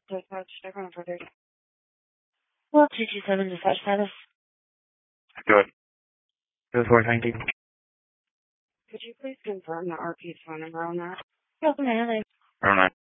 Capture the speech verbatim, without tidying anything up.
Dispatch, different for thirty. Well, two two seven dispatch status. Good. Good four nineteen. Could you please confirm the R P phone number on that? Yes, ma'am. Oh nine.